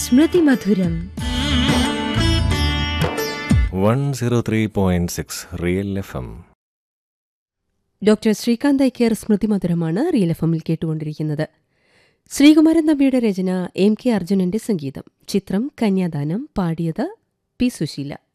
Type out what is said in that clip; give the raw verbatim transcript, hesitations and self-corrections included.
സ്മൃതി മധുരം one zero three point six real F M. Doctor Srikanth ഐക്യർ സ്മൃതി മധുരമാണ് real F എമ്മിൽ കേട്ടുകൊണ്ടിരിക്കുന്നത്. ശ്രീകുമാരൻ നമ്പിയുടെ രചന, എം കെ അർജുനന്റെ സംഗീതം. ചിത്രം കന്യാദാനം. പാടിയത് പി സുശീല.